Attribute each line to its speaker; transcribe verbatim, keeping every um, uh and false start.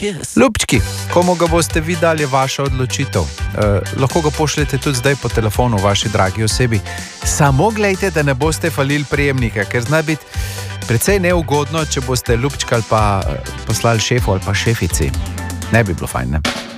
Speaker 1: kiss.
Speaker 2: Ljubčki, komu ga boste vi dali, je vaša odločitev. Eh, lahko ga pošljete tudi zdaj po telefonu vaši dragi osebi. Samo gledajte, da ne boste falili prejemnika, ker zna biti precej neugodno, če boste ljubčka ali pa poslali šefu ali pa šefici. Ne bi bilo fajn, ne?